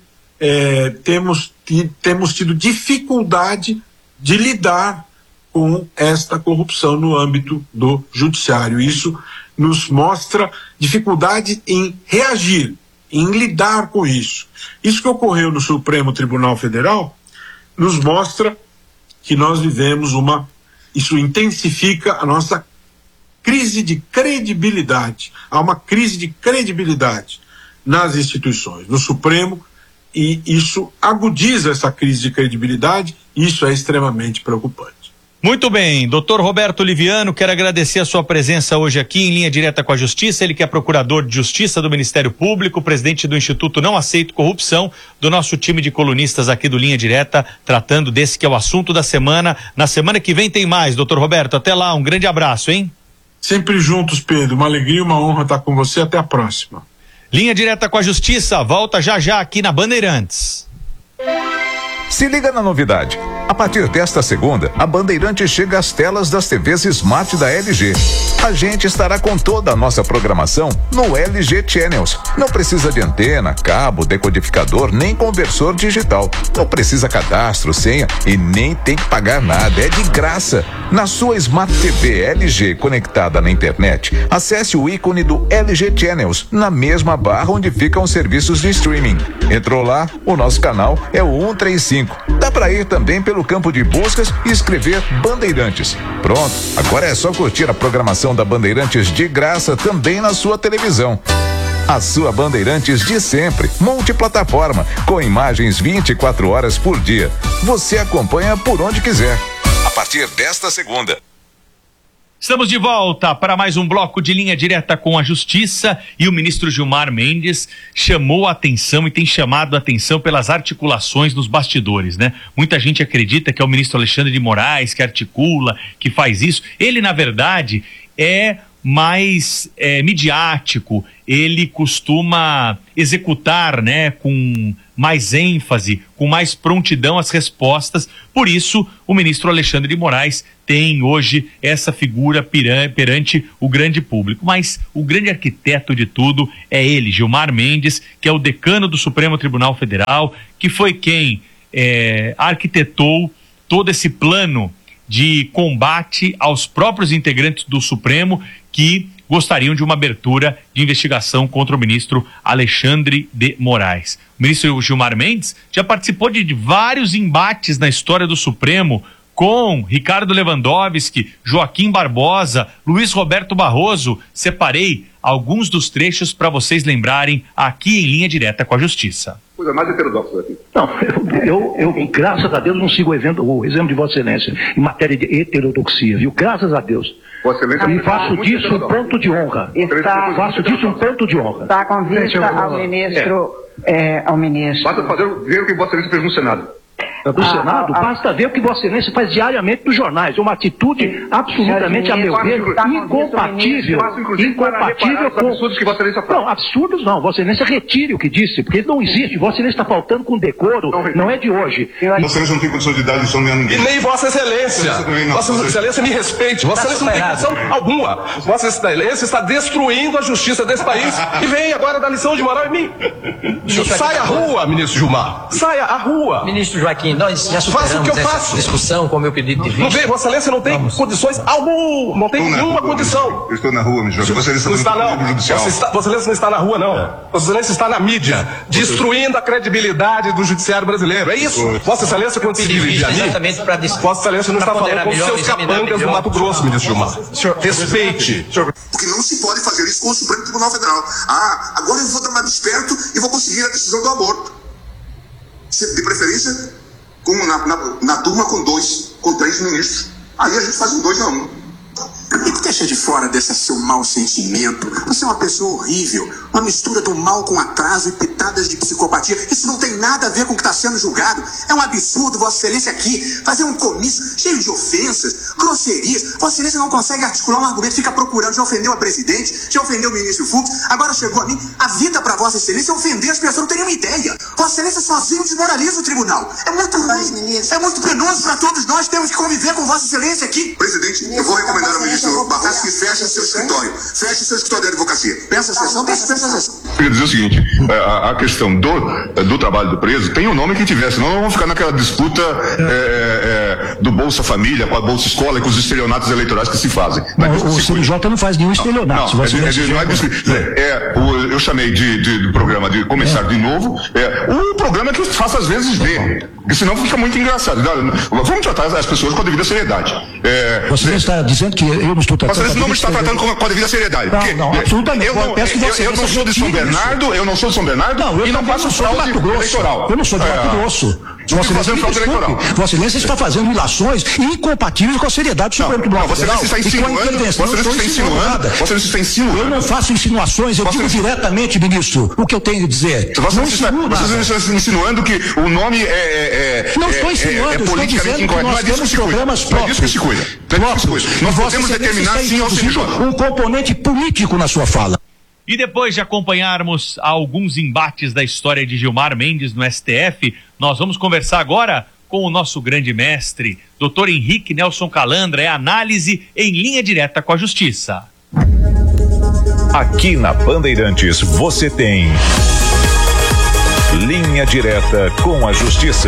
temos tido dificuldade de lidar com esta corrupção no âmbito do judiciário. Isso nos mostra dificuldade em reagir, em lidar com isso. Isso que ocorreu no Supremo Tribunal Federal nos mostra que nós vivemos isso intensifica a nossa crise de credibilidade. Há uma crise de credibilidade nas instituições, no Supremo, e isso agudiza essa crise de credibilidade, e isso é extremamente preocupante. Muito bem, doutor Roberto Liviano, quero agradecer a sua presença hoje aqui em Linha Direta com a Justiça, ele que é procurador de Justiça do Ministério Público, presidente do Instituto Não Aceito Corrupção, do nosso time de colunistas aqui do Linha Direta, tratando desse que é o assunto da semana. Na semana que vem tem mais, doutor Roberto, até lá, um grande abraço, hein? Sempre juntos, Pedro, uma alegria e uma honra estar com você, até a próxima. Linha Direta com a Justiça, volta já já aqui na Bandeirantes. Se liga na novidade. A partir desta segunda, a Bandeirantes chega às telas das TVs Smart da LG. A gente estará com toda a nossa programação no LG Channels. Não precisa de antena, cabo, decodificador, nem conversor digital. Não precisa cadastro, senha e nem tem que pagar nada. É de graça. Na sua Smart TV LG conectada na internet, acesse o ícone do LG Channels na mesma barra onde ficam os serviços de streaming. Entrou lá, o nosso canal é o 135. Dá para ir também pelo campo de buscas e escrever Bandeirantes. Pronto, agora é só curtir a programação da Bandeirantes de graça também na sua televisão. A sua Bandeirantes de sempre, multiplataforma, com imagens 24 horas por dia. Você acompanha por onde quiser. A partir desta segunda. Estamos de volta para mais um bloco de Linha Direta com a Justiça, e o ministro Gilmar Mendes chamou a atenção e tem chamado a atenção pelas articulações nos bastidores, né? Muita gente acredita que é o ministro Alexandre de Moraes que articula, que faz isso. Ele, na verdade, é mais midiático, ele costuma executar, né, com mais ênfase, com mais prontidão as respostas. Por isso, o ministro Alexandre de Moraes tem hoje essa figura perante o grande público. Mas o grande arquiteto de tudo é ele, Gilmar Mendes, que é o decano do Supremo Tribunal Federal, que foi quem arquitetou todo esse plano de combate aos próprios integrantes do Supremo que gostariam de uma abertura de investigação contra o ministro Alexandre de Moraes. O ministro Gilmar Mendes já participou de vários embates na história do Supremo com Ricardo Lewandowski, Joaquim Barbosa, Luiz Roberto Barroso. Separei alguns dos trechos para vocês lembrarem aqui em Linha Direta com a Justiça. Coisa mais heterodoxa aqui. Não, eu graças a Deus não sigo o exemplo de Vossa Excelência em matéria de heterodoxia, viu? Graças a Deus. E faço disso um ponto de honra. Faço disso um ponto de honra. Está com vista ao ministro. Ao ministro. Basta ver o que Vossa Excelência fez no Senado. Do Senado, basta ver o que Vossa Excelência faz diariamente nos jornais. Uma atitude absolutamente, a meu ver, incompatível com... absurdos que Vossa Excelência faz. Não, absurdos não. Vossa Excelência retire o que disse, porque não existe. Vossa Excelência está faltando com decoro, não é de hoje. Vossa Excelência não tem condição de dar lição nem a ninguém. E nem Vossa Excelência. Vossa Excelência me respeite. Vossa Excelência não tem condição alguma. Vossa Excelência está destruindo a justiça desse país e vem agora dar lição de moral em mim. Saia à rua, ministro Gilmar. Saia à rua. Ministro Joaquim, nós já superamos essa discussão com o meu pedido de vista. Não vem, Vossa Excelência não tem condições alguma, não tem nenhuma condição. Eu estou na rua, ministro Joaquim. Vossa Excelência não está, não. Vossa Excelência não está na rua, não. Vossa Excelência está na mídia, destruindo a credibilidade do judiciário brasileiro. É isso. Vossa Excelência, quando se dirige a mim, Vossa Excelência não está falando com os seus capangas do Mato Grosso, ministro Gilmar. Respeite. Porque não se pode fazer isso com o Supremo Tribunal Federal. Agora eu vou dar mais desperto e vou conseguir a decisão do aborto. De preferência, na turma com 3 ministros. Aí a gente faz um 2-1. Me deixa de fora desse seu mau sentimento. Você é uma pessoa horrível. Uma mistura do mal com atraso e pitadas de psicopatia. Isso não tem nada a ver com o que está sendo julgado. É um absurdo, Vossa Excelência, aqui fazer um comício cheio de ofensas, grosserias. Vossa Excelência não consegue articular um argumento, fica procurando. Já ofendeu a presidente, já ofendeu o ministro Fux. Agora chegou a mim. A vida para Vossa Excelência é ofender as pessoas, não tem nenhuma ideia. Vossa Excelência sozinho desmoraliza o tribunal. É muito ruim, é muito penoso para todos nós. Temos que conviver com Vossa Excelência aqui. Presidente, eu vou recomendar ao ministro Barroso que feche seu escritório. Feche seu escritório de advocacia. Peça a sessão, peça a sessão. Eu queria dizer o seguinte, a questão do trabalho do preso tem o nome que tiver, senão nós vamos ficar naquela disputa do Bolsa Família com a Bolsa Escola e com os estelionatos eleitorais que se fazem. O CNJ não faz nenhum estelionato. Eu chamei de programa de começar de novo, o programa que eu faço às vezes ver, porque senão fica muito engraçado. Vamos tratar as pessoas com a devida seriedade. Você está dizendo que eu não estou tratando... Você não me está tratando com a devida seriedade. Não, absolutamente. Eu não sou de São Bernardo, e não faço fraude eleitoral. Eu não sou de Mato Grosso. Vossa Excelência está fazendo ilações incompatíveis com a seriedade do Supremo Tribunal Federal. Você está insinuando. Eu não faço insinuações, eu digo diretamente, ministro, o que eu tenho a dizer. Você está insinuando que o nome não estou insinuando, estou dizendo que nós temos programas próprios. Nós podemos determinar sim ou não. Um componente político na sua fala. E depois de acompanharmos alguns embates da história de Gilmar Mendes no STF, nós vamos conversar agora com o nosso grande mestre, Dr. Henrique Nelson Calandra. É análise em Linha Direta com a Justiça. Aqui na Bandeirantes você tem Linha Direta com a Justiça.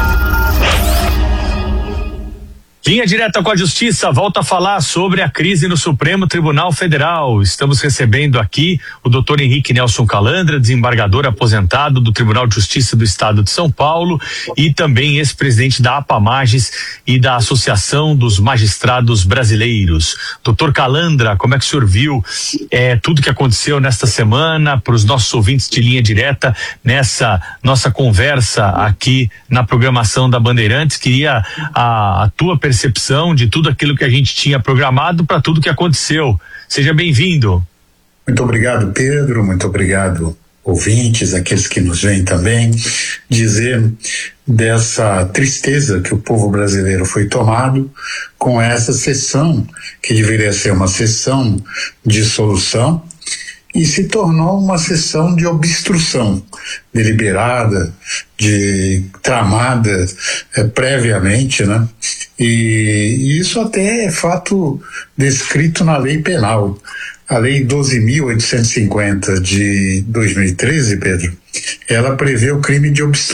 Linha Direta com a Justiça volta a falar sobre a crise no Supremo Tribunal Federal. Estamos recebendo aqui o Dr. Henrique Nelson Calandra, desembargador aposentado do Tribunal de Justiça do Estado de São Paulo e também ex-presidente da APAMAGES e da Associação dos Magistrados Brasileiros. Dr. Calandra, como é que o senhor viu tudo que aconteceu nesta semana para os nossos ouvintes de Linha Direta nessa nossa conversa aqui na programação da Bandeirantes? Queria a tua perspectiva percepção de tudo aquilo que a gente tinha programado para tudo que aconteceu. Seja bem-vindo. Muito obrigado, Pedro, muito obrigado, ouvintes, aqueles que nos veem também, dizer dessa tristeza que o povo brasileiro foi tomado com essa sessão, que deveria ser uma sessão de solução, e se tornou uma sessão de obstrução deliberada, tramada previamente, né? E isso até é fato descrito na lei penal. A lei 12.850 de 2013, Pedro, ela prevê o crime de obstrução